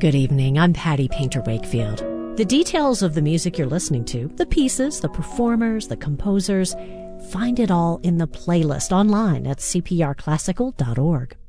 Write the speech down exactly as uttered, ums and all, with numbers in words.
Good evening. I'm Patty Painter Wakefield. The details of the music you're listening to, the pieces, the performers, the composers, find it all in the playlist online at c p r classical dot org.